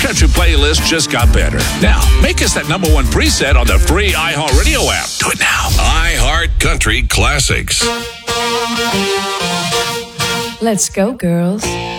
country playlist just got better. Now, make us that number one preset on the free iHeartRadio app. Do it now. iHeart Country Classics. Let's go, girls.